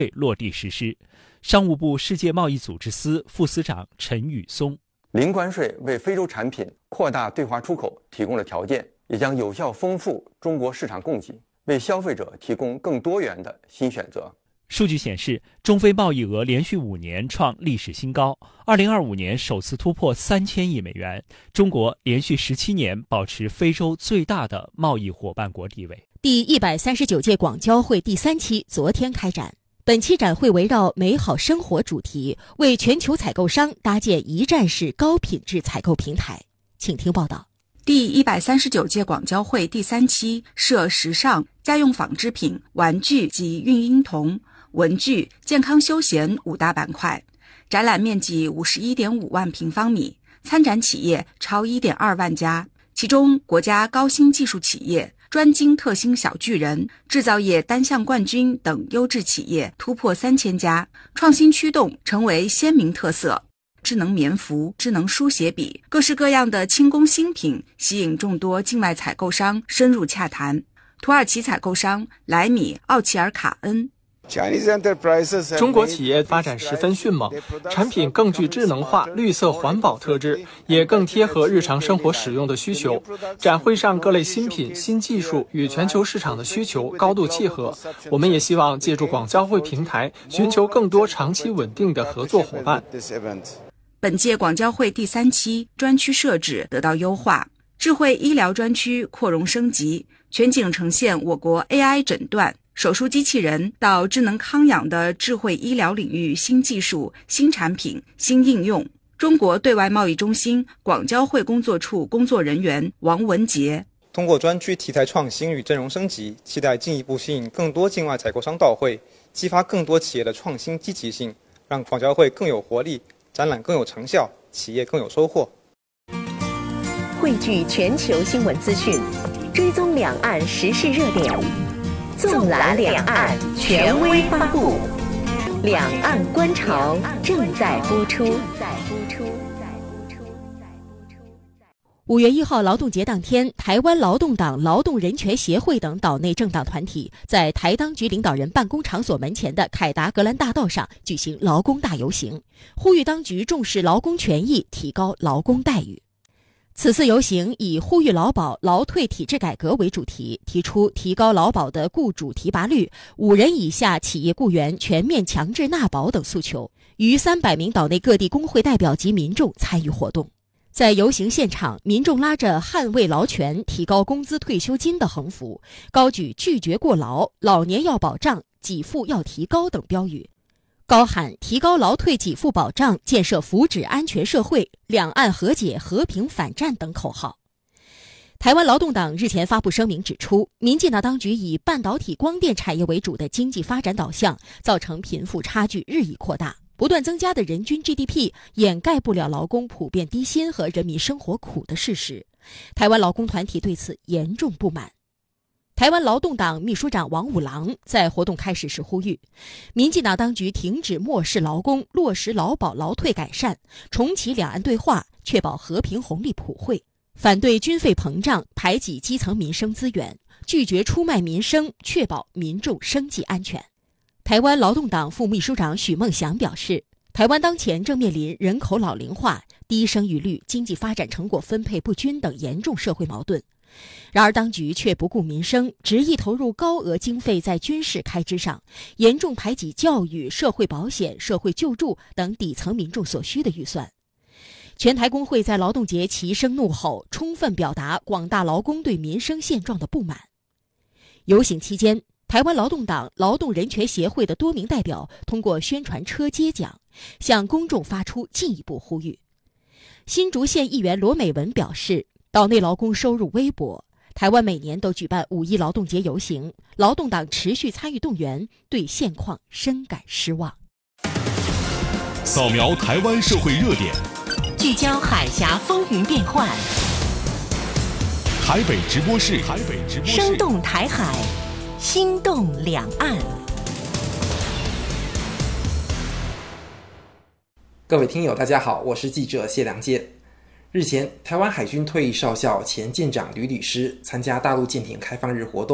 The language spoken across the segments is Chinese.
落地实施。商务部世界贸易组织司副司长陈宇松： 零关税为非洲产品扩大对华出口提供了条件，也将有效丰富中国市场供给，为消费者提供更多元的新选择。 数据显示，中非贸易额连续5年创历史新高，2025年首次突破3000亿美元。中国连续17年保持非洲最大的贸易伙伴国地位。 第139届广交会第3期昨天开展。本期展会围绕美好生活主题，为全球采购商搭建一站式高品质采购平台。请听报道。 第139届广交会第3期设时尚、家用纺织品、玩具及孕婴童、文具、健康休闲5大板块，展览面积51.5万平方米，参展企业超1.2万家，其中国家高新技术企业、专精特新小巨人、制造业单项冠军等优质企业突破3000家，创新驱动成为鲜明特色。智能棉服、智能书写笔，各式各样的轻工新品吸引众多境外采购商深入洽谈。土耳其采购商莱米奥齐尔卡恩： 中国企业发展十分迅猛，产品更具智能化、绿色环保特质，也更贴合日常生活使用的需求。展会上各类新品、新技术与全球市场的需求高度契合。我们也希望借助广交会平台，寻求更多长期稳定的合作伙伴。 本届广交会第3期专区设置得到优化，智慧医疗专区扩容升级，全景呈现我国 AI 诊断、手术机器人到智能康养的智慧医疗领域新技术、新产品、新应用。中国对外贸易中心广交会工作处工作人员王文杰： 通过专区题材创新与阵容升级，期待进一步吸引更多境外采购商到会，激发更多企业的创新积极性，让广交会更有活力，展览更有成效，企业更有收获。 汇聚全球新闻资讯，追踪两岸时事热点，纵览两岸，权威发布。两岸观潮正在播出。 5月1号劳动节当天，台湾劳动党、劳动人权协会等岛内政党团体在台当局领导人办公场所门前的凯达格兰大道上举行劳工大游行，呼吁当局重视劳工权益，提高劳工待遇。此次游行以呼吁劳保、劳退体制改革为主题，提出提高劳保的雇主提拔率、5人以下企业雇员全面强制纳保等诉求。逾300名岛内各地工会代表及民众参与活动。在游行现场，民众拉着捍卫劳权、提高工资退休金的横幅，高举拒绝过劳、老年要保障、给付要提高等标语，高喊提高劳退给付保障、建设福祉安全社会、两岸和解、和平反战等口号。台湾劳动党日前发布声明指出，民进党当局以半导体光电产业为主的经济发展导向，造成贫富差距日益扩大，不断增加的人均 GDP 掩盖不了劳工普遍低薪和人民生活苦的事实。台湾劳工团体对此严重不满。台湾劳动党秘书长王五郎在活动开始时呼吁，民进党当局停止漠视劳工，落实劳保劳退改善，重启两岸对话，确保和平红利普惠，反对军费膨胀，排挤基层民生资源，拒绝出卖民生，确保民众生计安全。台湾劳动党副秘书长许梦祥表示，台湾当前正面临人口老龄化、低生育率、经济发展成果分配不均等严重社会矛盾。然而当局却不顾民生，执意投入高额经费在军事开支上，严重排挤教育、社会保险、社会救助等底层民众所需的预算。全台工会在劳动节齐声怒吼，充分表达广大劳工对民生现状的不满。游行期间，台湾劳动党劳动人权协会的多名代表通过宣传车接讲，向公众发出进一步呼吁。新竹县议员罗美文表示，岛内劳工收入微薄，台湾每年都举办5一劳动节游行，劳动党持续参与动员，对现况深感失望。 扫描台湾社会热点， 聚焦海峡风云变幻， 台北直播室， 生动台海，心动两岸。 各位听友大家好，我是记者谢良介。日前，台湾海军退役少校前舰长吕律师参加大陆舰艇开放日活动，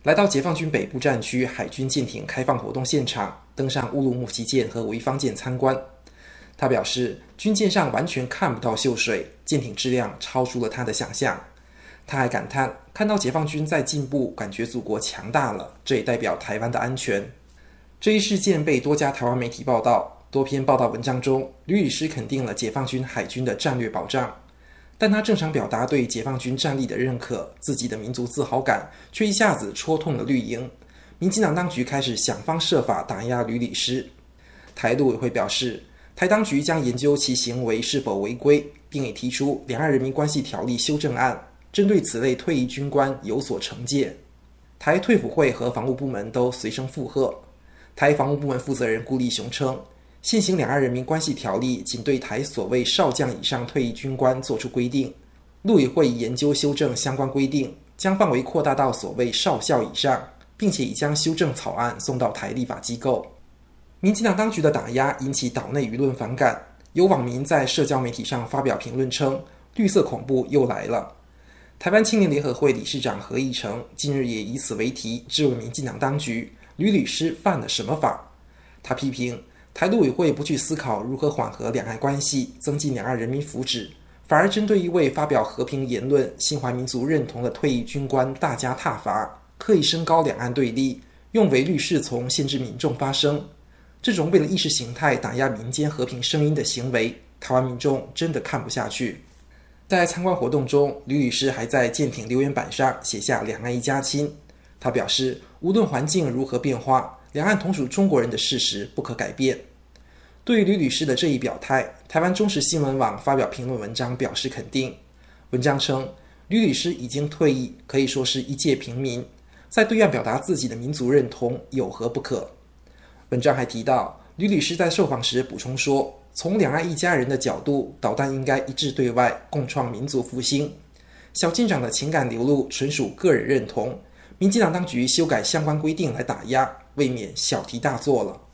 来到解放军北部战区海军舰艇开放活动现场，登上乌鲁木齐舰和潍坊舰参观。他表示，军舰上完全看不到秀水，舰艇质量超出了他的想象。他还感叹，看到解放军在进步，感觉祖国强大了，这也代表台湾的安全。这一事件被多家台湾媒体报道，多篇报道文章中，吕律师肯定了解放军海军的战略保障，但他正常表达对解放军战力的认可，自己的民族自豪感却一下子戳痛了绿营。民进党当局开始想方设法打压吕律师。台陆委会表示，台当局将研究其行为是否违规，并已提出《两岸人民关系条例》修正案，针对此类退役军官有所惩戒。台退辅会和防务部门都随声附和。台防务部门负责人顾立雄称，现行《两岸人民关系条例》仅对台所谓少将以上退役军官作出规定，陆委会研究修正相关规定，将范围扩大到所谓少校以上，并且已将修正草案送到台立法机构。民进党当局的打压引起岛内舆论反感，有网民在社交媒体上发表评论称，绿色恐怖又来了。台湾青年联合会理事长何义成近日也以此为题质问民进党当局，吕律师犯了什么法？他批评台陆委会不去思考如何缓和两岸关系，增进两岸人民福祉，反而针对一位发表和平言论、心怀民族认同的退役军官大加挞伐，刻意升高两岸对立，用唯律是从限制民众发声。这种为了意识形态打压民间和平声音的行为，台湾民众真的看不下去。在参观活动中，吕律师还在舰艇留言板上写下两岸一家亲。他表示，无论环境如何变化，两岸同属中国人的事实不可改变。对于吕律师的这一表态，台湾中时新闻网发表评论文章表示肯定。文章称，吕律师已经退役，可以说是一介平民，在对岸表达自己的民族认同有何不可？文章还提到，吕律师在受访时补充说，从两岸一家人的角度，导弹应该一致对外，共创民族复兴。小舰长的情感流露纯属个人认同，民进党当局修改相关规定来打压，未免小题大做了。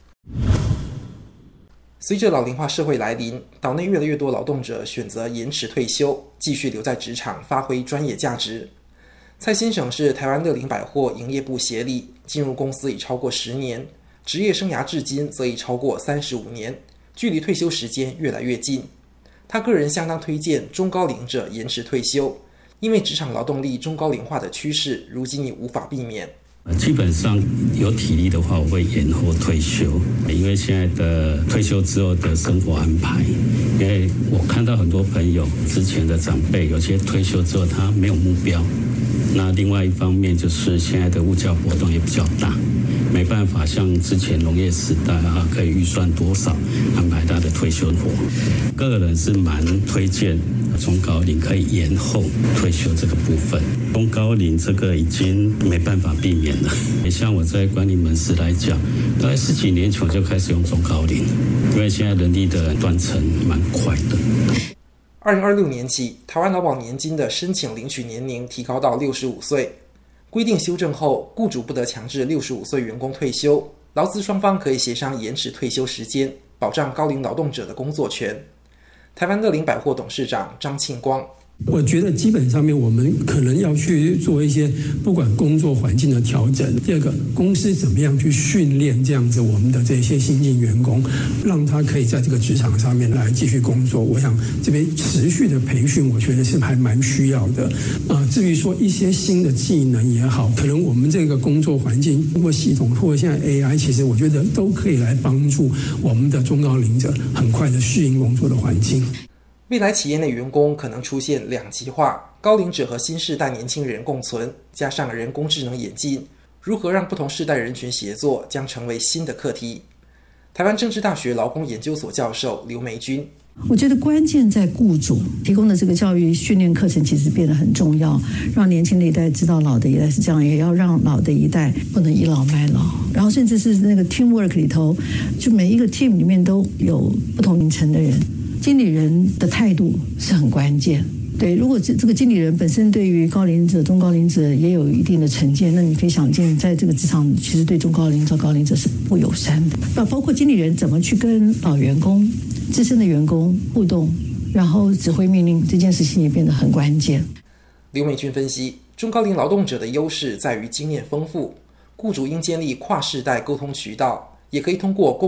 随着老龄化社会来临，岛内越来越多劳动者选择延迟退休，继续留在职场发挥专业价值。蔡先生是台湾乐龄百货营业部协理，进入公司已超过10年，职业生涯至今则已超过35年，距离退休时间越来越近。他个人相当推荐中高龄者延迟退休，因为职场劳动力中高龄化的趋势如今已无法避免。 基本上有体力的话，我会延后退休，因为现在的退休之后的生活安排，因为我看到很多朋友之前的长辈，有些退休之后他没有目标，那另外一方面就是现在的物价波动也比较大，没办法像之前农业时代可以预算多少安排他的退休活。个人是蛮推荐中高龄可以延后退休这个部分。中高龄这个已经没办法避免了，也像我在管理门市来讲，大概10几年前就开始用中高龄，因为现在人力的断层蛮快的。 2026年起，台湾劳保年金的申请领取年龄提高到65岁。规定修正后，雇主不得强制65岁员工退休，劳资双方可以协商延迟退休时间，保障高龄劳动者的工作权。台湾乐龄百货董事长张庆光， 我觉得基本上面我们可能要去做一些不管工作环境的调整。第二个，公司怎么样去训练这样子我们的这些新进员工，让他可以在这个职场上面来继续工作。我想这边持续的培训，我觉得是还蛮需要的。至于说一些新的技能也好，可能我们这个工作环境通过系统或者现在 AI， 其实我觉得都可以来帮助我们的中高龄者很快的适应工作的环境。 未来企业内员工可能出现两极化，高龄者和新世代年轻人共存，加上人工智能演进，如何让不同世代人群协作将成为新的课题。台湾政治大学劳工研究所教授刘梅君， 我觉得关键在雇主提供的这个教育训练课程其实变得很重要，让年轻的一代知道老的一代是这样，也要让老的一代不能倚老卖老，然后甚至是那个 teamwork 里头，就每一个 team 里面都有不同龄层的人，经理人的态度是很关键。对，如果这个经理人本身对于高龄者、中高龄者也有一定的成见，那你可以想见，在这个职场其实对中高龄者、高龄者是不友善的。包括经理人怎么去跟老员工、资深的员工互动，然后指挥命令，这件事情也变得很关键。 刘美君分析， 中高龄劳动者的优势在于经验丰富，雇主应建立跨世代沟通渠道，也可以通过公